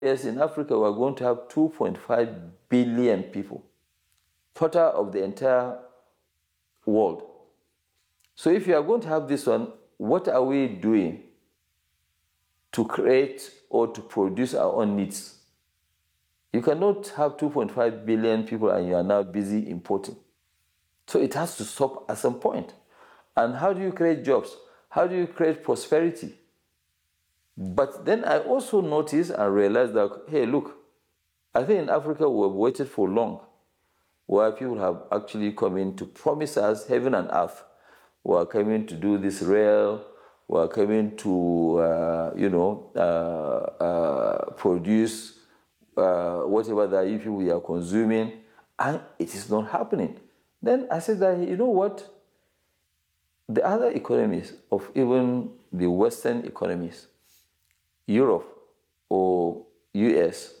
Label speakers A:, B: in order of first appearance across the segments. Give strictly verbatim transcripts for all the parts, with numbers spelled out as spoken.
A: years in Africa, we're going to have two point five billion people, total of the entire world. So if you are going to have this one, what are we doing to create or to produce our own needs? You cannot have two point five billion people and you are now busy importing. So it has to stop at some point. And how do you create jobs? How do you create prosperity? But then I also noticed and realized that, hey, look, I think in Africa we've waited for long, where people have actually come in to promise us heaven and earth. We are coming to do this rail. We are coming to, uh, you know, uh, uh, produce uh, whatever that if we are consuming, and it is not happening. Then I said that, you know what? The other economies of even the Western economies, Europe or U S,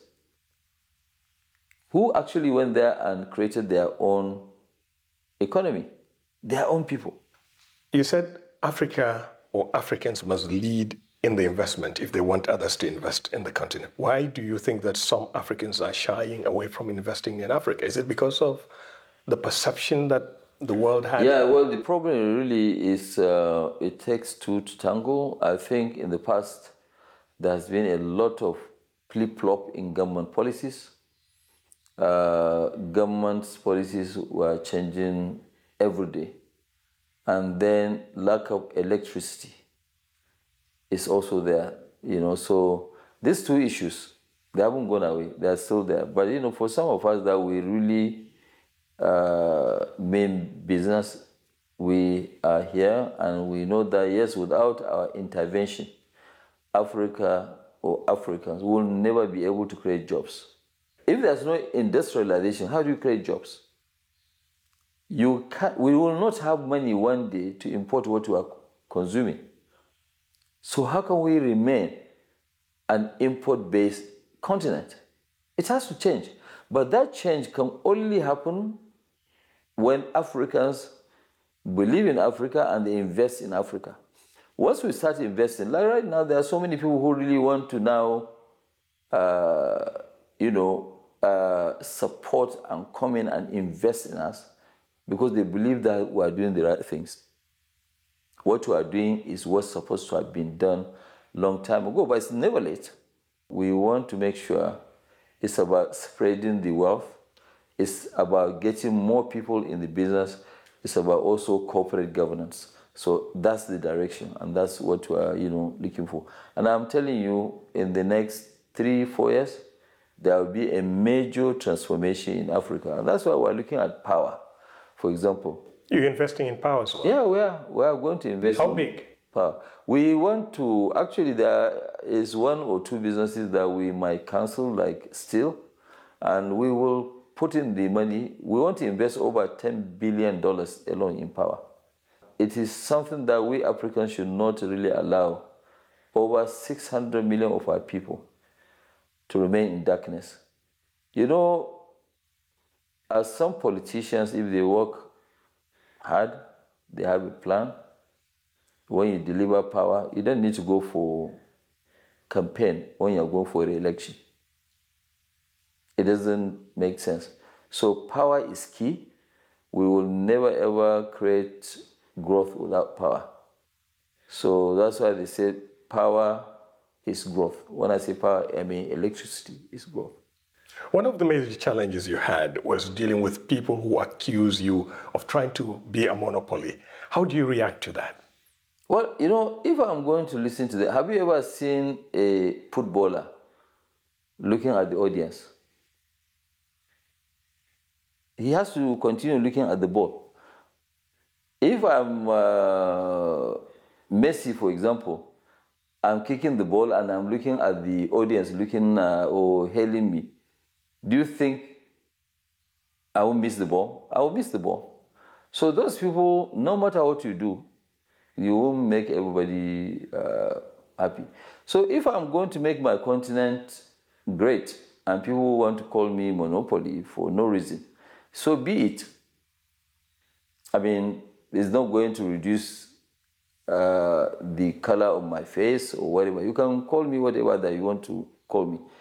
A: who actually went there and created their own economy, their own people.
B: You said Africa or Africans must lead in the investment if they want others to invest in the continent. Why do you think that some Africans are shying away from investing in Africa? Is it because of the perception that the world had?
A: Yeah, well, the problem really is uh, it takes two to tango. I think in the past, there's been a lot of flip-flop in government policies. Uh, government's policies were changing every day. And then lack of electricity is also there, you know. So these two issues, they haven't gone away. They're still there. But, you know, for some of us that we really uh, mean business, we are here and we know that, yes, without our intervention, Africa or Africans will never be able to create jobs. If there's no industrialization, how do you create jobs? You can't, we will not have money one day to import what we are consuming. So how can we remain an import-based continent? It has to change. But that change can only happen when Africans believe in Africa and they invest in Africa. Once we start investing, like right now, there are so many people who really want to now, uh, you know, uh, support and come in and invest in us, because they believe that we are doing the right things. What we are doing is what's supposed to have been done long time ago, but it's never late. We want to make sure it's about spreading the wealth. It's about getting more people in the business. It's about also corporate governance. So that's the direction, and that's what we are, you know, looking for. And I'm telling you, in the next three, four years, there will be a major transformation in Africa. And that's why we're looking at power. For example,
B: you're investing in power as well?
A: Yeah, we are. We are going to invest.
B: How
A: in
B: big?
A: Power. We want to, actually, there is one or two businesses that we might cancel, like steel, and we will put in the money. We want to invest over ten billion dollars alone in power. It is something that we Africans should not really allow over six hundred million of our people to remain in darkness. You know, as some politicians, if they work hard, they have a plan. When you deliver power, you don't need to go for campaign when you're going for re-election. It doesn't make sense. So power is key. We will never ever create growth without power. So that's why they say power is growth. When I say power, I mean electricity is growth.
B: One of the major challenges you had was dealing with people who accuse you of trying to be a monopoly. How do you react to that?
A: Well, you know, if I'm going to listen to that, have you ever seen a footballer looking at the audience? He has to continue looking at the ball. If I'm uh, Messi, for example, I'm kicking the ball and I'm looking at the audience looking uh, or hailing me, do you think I will miss the ball? I will miss the ball. So those people, no matter what you do, you won't make everybody uh, happy. So if I'm going to make my continent great and people want to call me monopoly for no reason, so be it. I mean, it's not going to reduce uh, the color of my face or whatever. You can call me whatever that you want to call me.